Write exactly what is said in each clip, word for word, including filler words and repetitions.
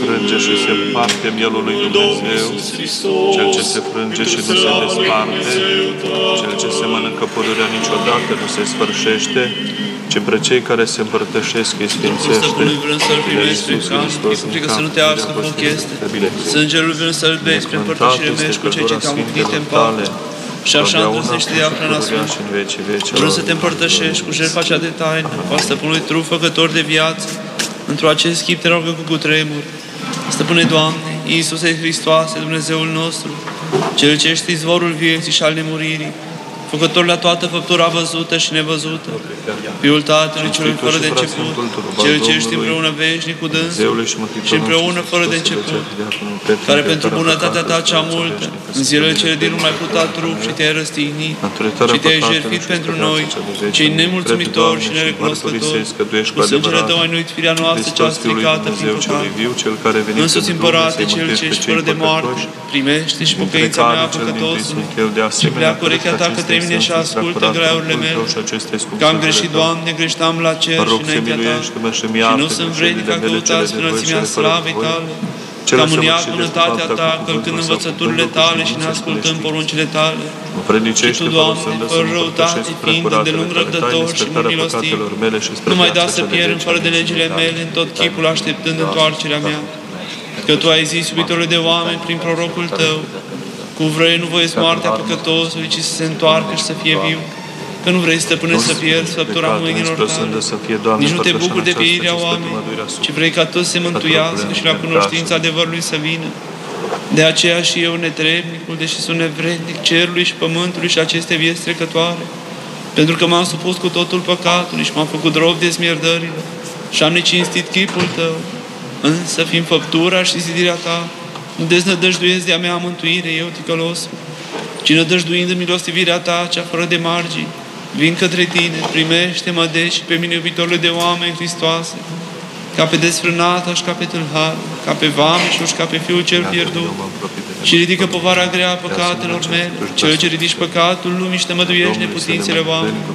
frânge și se împarte mielul lui Dumnezeu, cel ce se frânge și nu se desparte, cel ce se mănâncă pururea niciodată nu se sfârșește, ci pre cei care se împărtășesc îi sfințește. Stăpânul vrând să-L primești prin cantic, cu frică să nu te arzi că foc este. Sângerul vrând să-L beți prin părtășire mea cu cei ce te-au mântuit în pace. Și așa îndrăznește diacona Sfântă, vrând să te împărtășești cu jertfa cea de taină, cu a Stăpânului trup făcător de viață, într-o acest chip te rogă cu cutremur. Stăpâne, Doamne, Iisuse Hristoase, Dumnezeul nostru, Cel ce ești izvorul vieții și al nemuririi, Făcător la toată făptura văzută și nevăzută, Fiul Tatălui Celui fără de început, Cel ce ești împreună veșnic cu Dânsul și împreună fără de început, care pentru bunătatea Ta cea multă, în zilele cele din urmă ai purtat trup și te-ai răstignit și te-ai jertfit pentru noi, cei nemulțumitori și nerecunoscători, cu sângele Tău ai nuit firea noastră cea stricată prin păcat. Însuți Împărate, Cel ce ești fără de moarte, primește și pocăința mea păcătosului și pleacă urechea Ta către mine și ascultă graiurile mele, că am greșit, Doamne, greșeam la cer și înaintea Ta, și nu sunt vrednic a căutați înălțimea slavei Tale, că am îniat bunătatea Ta, călcând învățăturile Tale și neascultând poruncile Tale. Și Tu, Doamne, fără răutate, fiind îndelung răbdător și mult milostiv, nu mai da să pierd fără de legile mele în tot chipul așteptând întoarcerea mea, că Tu ai zis, iubitorule de oameni, prin prorocul Tău, cu vrei nu voiesc moartea păcătosului, ci să se întoarcă și să fie viu. Că nu vrei, Stăpâne, să pierzi făptura mâinilor Tale, nici nu te bucuri de pieirea oamenilor, ci vrei ca toți să se mântuiască și la cunoștința adevărului să vină. De aceea și eu, netrebnicul, deși sunt nevrednic cerului și pământului și aceste vieți trecătoare, pentru că m-am supus cu totul păcatului și m-am făcut rob de smierdările și am necinstit chipul Tău, însă, fiind făptura și zidirea Ta, nu deznădăjduiesc de-a mea mântuire, eu, ticălosul, ci nădăjduind în milostivirea Ta, cea fără de margini, vin către Tine, primește-mă deci și pe mine, iubitorule de oameni, Hristoase, ca pe desfrânata și ca pe tâlhar, ca pe vameșul și ca pe fiul cel pierdut, și ridică povara grea a păcatelor mele, Cel ce ridici păcatul lumii și tămăduiești neputințele oamenilor,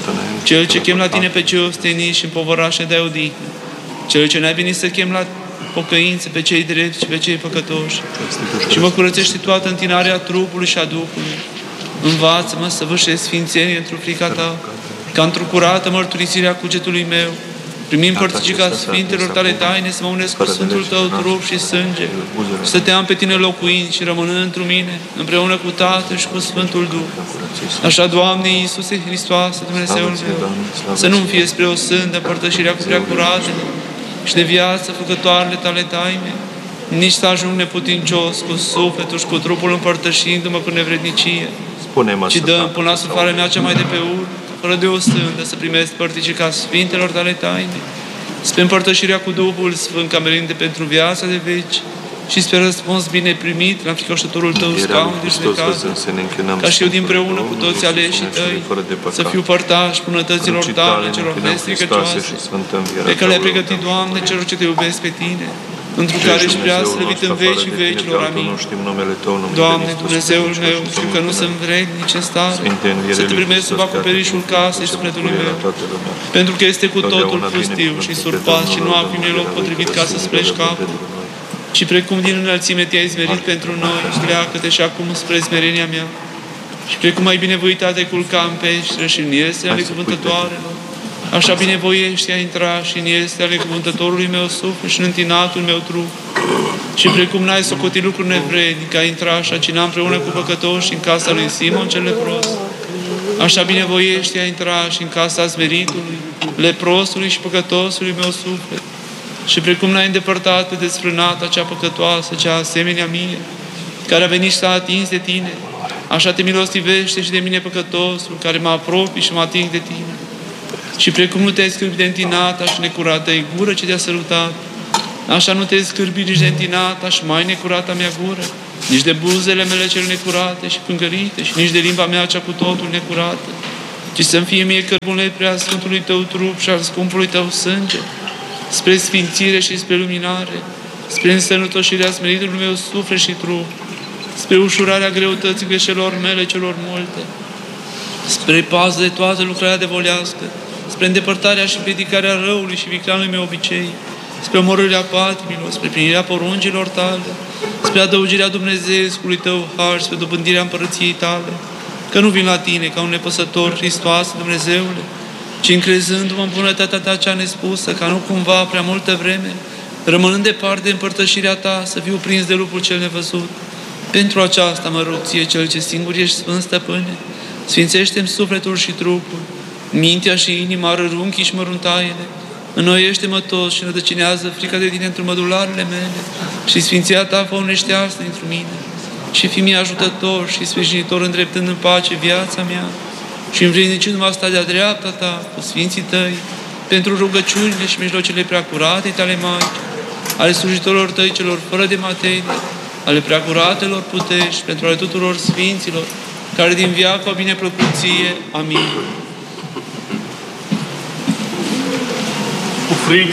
Cel ce chem la Tine pe cei osteniți și împovărași și dai odihnă, Cel ce n-ai venit să chem la pocăință pe cei drepți și pe cei păcătoși, și mă curățești toată întinarea trupului și a Duhului. Învață-mă să vâșesc sfințenie într-o frica Ta, ca într-o curată mărturisirea cugetului meu, primind părticica Sfintelor Tale taine, să mă unesc cu Sfântul Tău trup și sânge, și să Te am pe Tine locuind și rămânând într mine, împreună cu Tatăl și cu Sfântul Duh. Așa, Doamne Iisuse Hristoase, Dumnezeul meu, să nu-mi fie spre o sândă părtășirea cu preacuratele și de viață făcătoarele Tale taine, nici să ajung neputincios cu sufletul și cu trupul împărtășindu-mă cu nevrednicie, ci dă-mi până la suflarea mea cea mai de pe urmă, fără de o sândă, să primesc părticica Sfintelor Tale taine, spre împărtășirea cu Duhul Sfânt, ca merinde pentru viața de veci, și spre răspuns bine primit la înfricoșătorul Tău scaun de judecată, ca și eu dinpreună cu toți aleșii Tăi, să fiu părtaș bunătăților Tale celor nestricăcioase, pe care le-ai pregătit, Doamne, celor ce Te iubesc pe Tine, într-o care ești prea slăvit în vecii vecilor. Amin. Doamne, Dumnezeul meu, știu că nu sunt vrednic în stare să Te primesc sub acoperișul casei sufletului meu, pentru că este cu totul pustiu și surpat și nu am fi loc potrivit ca să-ți pleci capul. Și precum din înălțime Te-ai zmerit pentru noi, pleacă-te și acum spre smerenia mea. Și precum ai binevoit a Te culca în peșteră și în iesele ale cuvântătoarelor, așa binevoiește a intra și în iesele ale cuvântătorului meu suflet și în întinatul meu trup. Și precum n-ai socotit lucruri nevrednic, a intra și a cina împreună cu păcătoși în casa lui Simon cel lepros, așa binevoiește a intra și în casa smeritului, leprosului și păcătosului meu suflet. Și precum n-ai îndepărtat pe desfrânata cea păcătoasă, cea asemenea mie, care a venit și s-a atins de Tine, așa Te milostivește și de mine păcătosul, care mă apropii și mă ating de Tine. Și precum nu Te-ai scârbit de întinata și necurată-i gură ce Te-a sărutat, așa nu Te-ai scârbit nici de întinata și mai necurata mea gură, nici de buzele mele cele necurate și pângărite, și nici de limba mea cea cu totul necurată, ci să-mi fie mie cărbunele prea Sfântului Tău trup și al scumpului Tău sânge, spre sfințire și spre luminare, spre însănătoșirea smeritului meu suflet și trup, spre ușurarea greutății greșelor mele celor multe, spre pază de toată lucrarea devolească, spre îndepărtarea și predicarea răului și vicleanului meu obicei, spre omorârea patimilor, spre primirea poruncilor Tale, spre adăugirea Dumnezeescului Tău har, spre dobândirea împărăției Tale, că nu vin la Tine ca un nepăsător, Hristoase, Dumnezeule, ci încrezându-mă în bunătatea Ta cea nespusă, ca nu cumva prea multă vreme, rămânând departe de împărtășirea Ta, să fiu prins de lupul cel nevăzut. Pentru aceasta mă rog Ție, Cel ce singur ești Sfânt Stăpâne, sfințește-mi sufletul și trupul, mintea și inima, rărunchii și măruntaiele, înnoiește-mă toți și rădăcinează frica de Tine într mădularele mele și sfinția Ta fă uneștească dintr mine și fii mie ajutător și sprijinitor îndreptând în pace viața mea și învrednicindu-mă asta de-a dreapta Ta cu sfinții Tăi pentru rugăciunile și mijlocele preacurate Tale Maici, ale slujitorilor Tăi celor fără de materie, ale preacuratelor putești, pentru ale tuturor sfinților, care din viață au bine plăcut Ție. Amin. Cu frică